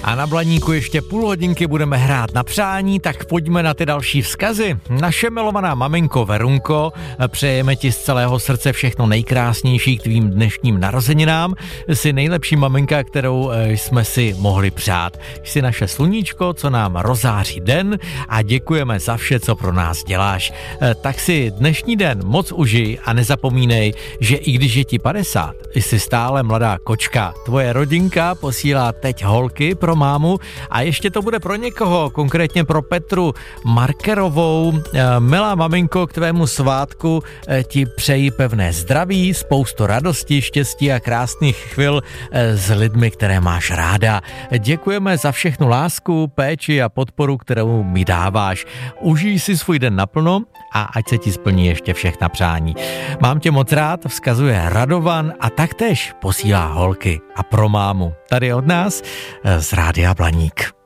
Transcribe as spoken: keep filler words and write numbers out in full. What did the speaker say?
A na Blaníku ještě půl hodinky budeme hrát na přání, tak pojďme na ty další vzkazy. Naše milovaná maminko Verunko, přejeme ti z celého srdce všechno nejkrásnější k tvým dnešním narozeninám. Jsi nejlepší maminka, kterou jsme si mohli přát. Jsi naše sluníčko, co nám rozáří den a děkujeme za vše, co pro nás děláš. Tak si dnešní den moc užij a nezapomínej, že i když je ti padesát, jsi stále mladá kočka. Tvoje rodinka posílá teď holky pro mámu a ještě to bude pro někoho, konkrétně pro Petru Markerovou. Milá maminko, k tvému svátku ti přeji pevné zdraví, spoustu radosti, štěstí a krásných chvil s lidmi, které máš ráda. Děkujeme za všechnu lásku, péči a podporu, kterou mi dáváš. Užij si svůj den naplno a ať se ti splní ještě všechna přání. Mám tě moc rád, vzkazuje Radovan a taktéž posílá holky a pro mámu. Tady od nás z Rádia Blaník.